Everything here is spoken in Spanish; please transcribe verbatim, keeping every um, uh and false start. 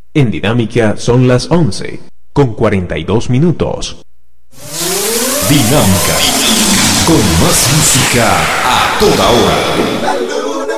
En Dinámica son las once, con cuarenta y dos minutos. Dinámica, con más música a toda hora.